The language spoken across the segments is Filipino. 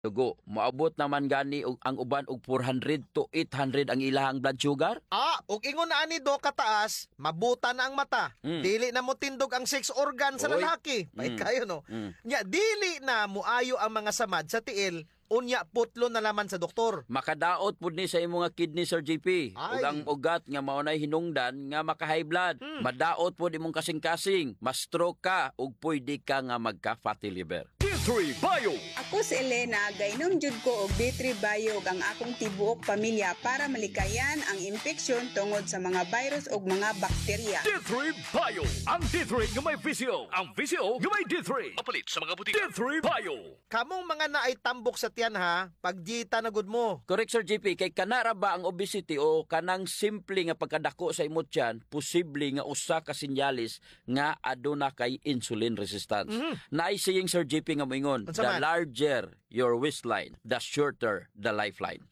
dugo. Maabot naman gani ang uban og 400 to 800 ang ilahang blood sugar. Og ingon na ani do kataas, mabuta na ang mata. Dili na mo tindog ang sex organ sa Oy. lalaki. Pait kayo no. Nya dili na muayo ang mga samad sa tiil, unya putlo na laman sa doktor. Makadaot pud ni sa imong nga kidney, Sir JP. Ay. Ug ang ugat nga maunay hinungdan nga maka-high blood. Madaot pud imong kasing-kasing, ma-stroke ka ug pwede ka nga magka-fatty liver. D3 Bio. Ako si Elena, gainom jud ko og D3 Bio ang akong tibuok pamilya para malikayan ang infeksyon tungod sa mga virus ug mga bakterya. D3 Bio. Ang D3 nga may visio. Ang visio nga may D3. Papalit sa mga butika. D3 Bio. Kamong mga naay tambok sa tiyan ha, pagjita na gud mo. Correct, Sir JP. Kay kanara ba ang obesity o kanang simple nga pagkadako sa imong tiyan, posible nga usa ka sinyalis nga aduna kay insulin resistance. Naay saying, Sir JP, nga moingon, Unsa the man? larger your waistline, the shorter the lifeline.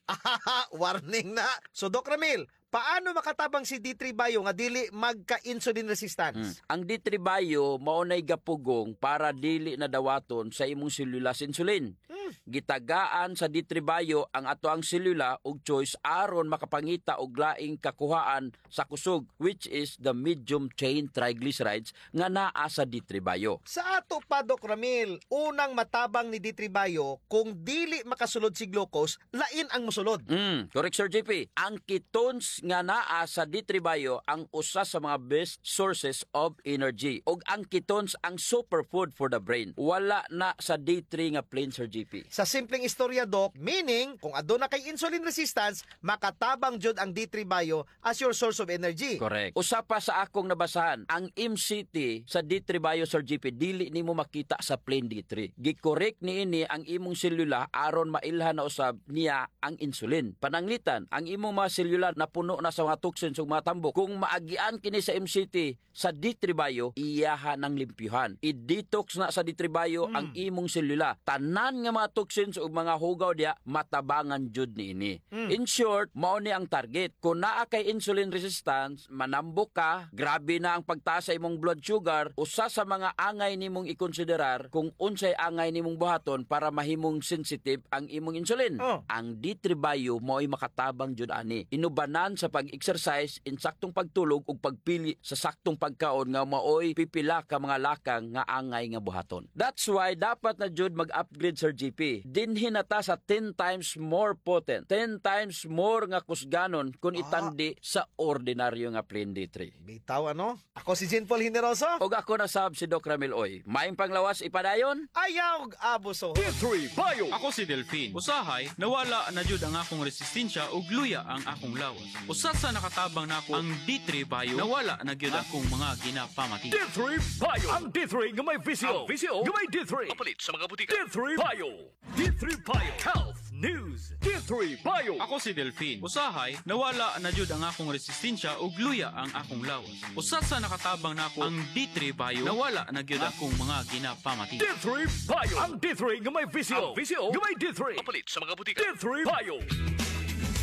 Warning na. So Doc Ramil, paano makatabang si D3 Bio nga dili magka-insulin resistance? Ang D3 Bio maunay gapugong para dili na dawaton sa imong selula sa insulin. Gitagaan sa D3 Bio ang atoang selula ug choice aron makapangita og laing kakuhaan sa kusog, which is the medium chain triglycerides nga naa sa D3 Bio. Sa ato pa Doc Ramil, unang matabang ni D3 Bio, kung dili makasulod si glucose, lain ang musulod. Correct, Sir JP. Ang ketones nga naa sa D3 Bio ang usa sa mga best sources of energy. Og ang ketones ang superfood for the brain. Wala na sa D3 nga plain, Sir JP. Sa simpleng istorya, Doc, meaning, kung aduna kay insulin resistance, makatabang jud ang D3 Bio as your source of energy. Correct. Usa pa sa akong nabasahan, ang MCT sa D3 Bio, Sir JP, dili nimo makita sa plain D3. Gikorek niini ang imong selula aron mailhan na usab niya ang insulin. Pananglitan, ang imong mga selula na puno na sa mga toxins ug mga tambok. Kung maagian kini sa MCT sa D3 Bio, iyaha ng limpyuhan. I-detox na sa D3 Bio ang imong selula. Tanan nga mga toxins ug mga hugaw diya matabangan jud niini. In short, mao ni ang target. Kung naa kay insulin resistance, manambok ka, grabe na ang pagtaas sa imong blood sugar, usa sa mga angay nimong ikonsiderar kung unsay angay nimong buhaton para mahimong sensitive ang imong insulin. Ang D3 Bio mo'y makatabang jud ani. Inubanan sa pag-exercise, insaktong pagtulog ug pagpili sa saktong pagkaon nga maoy pipila ka mga lakang nga angay nga buhaton. That's why dapat na jud mag-upgrade, Sir GP. Dinhi na ta sa 10 times more potent, 10 times more nga kusganon kung itandi sa ordinaryo nga plain D3. Bitaw ano? Ako si Jean Paul Hineroso. Og ako na sab si Doc Ramil Oy. Maayong panglawas ipadayon. Ayaw og abuso. D3 Bio. Ako si Delphine. Usahay, nawala na jud ang akong resistensya ug luya ang akong lawas. Usa sa nakatabang nako ang D3 Bio, nawala na gyud akong mga ginapamati. D3 Bio. Ang D3 nga may visio. Ang visio nga may D3. Papalit sa mga butika. D3 Bio. D3 Bio. Health News. D3 Bio. Ako si Delphine. Usahay, nawala na jud ang akong resistensya ug luya ang akong lawas. Usa sa nakatabang nako ang D3 Bio, nawala na gyud akong mga ginapamati. D3 Bio. Ang D3 nga may visio. Ang visio nga may D3. Papalit sa mga butika. D3 Bio.